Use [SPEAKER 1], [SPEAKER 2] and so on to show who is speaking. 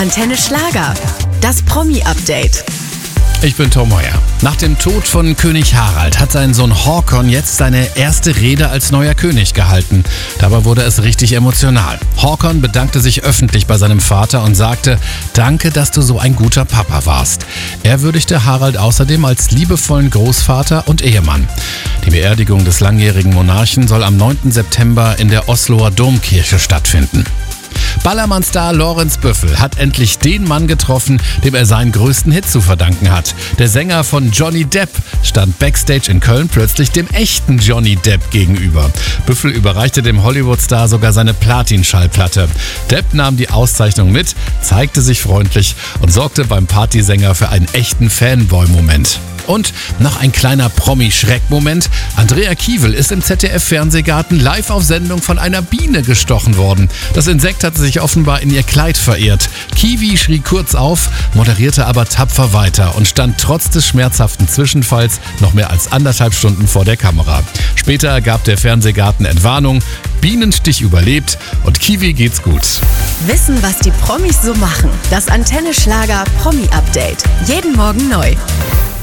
[SPEAKER 1] Antenne Schlager. Das Promi-Update.
[SPEAKER 2] Ich bin Tom Heuer. Nach dem Tod von König Harald hat sein Sohn Håkon jetzt seine erste Rede als neuer König gehalten. Dabei wurde es richtig emotional. Håkon bedankte sich öffentlich bei seinem Vater und sagte: Danke, dass du so ein guter Papa warst. Er würdigte Harald außerdem als liebevollen Großvater und Ehemann. Die Beerdigung des langjährigen Monarchen soll am 9. September in der Osloer Domkirche stattfinden. Ballermann-Star Lorenz Büffel hat endlich den Mann getroffen, dem er seinen größten Hit zu verdanken hat. Der Sänger von Johnny Depp stand backstage in Köln plötzlich dem echten Johnny Depp gegenüber. Büffel überreichte dem Hollywood-Star sogar seine Platin-Schallplatte. Depp nahm die Auszeichnung mit, zeigte sich freundlich und sorgte beim Partysänger für einen echten Fanboy-Moment. Und noch ein kleiner Promi-Schreck-Moment. Andrea Kiewel ist im ZDF-Fernsehgarten live auf Sendung von einer Biene gestochen worden. Das Insekt hatte sich offenbar in ihr Kleid verirrt. Kiwi schrie kurz auf, moderierte aber tapfer weiter und stand trotz des schmerzhaften Zwischenfalls noch mehr als 1,5 Stunden vor der Kamera. Später gab der Fernsehgarten Entwarnung: Bienenstich überlebt und Kiwi geht's gut.
[SPEAKER 1] Wissen, was die Promis so machen. Das Antenne Schlager Promi-Update. Jeden Morgen neu.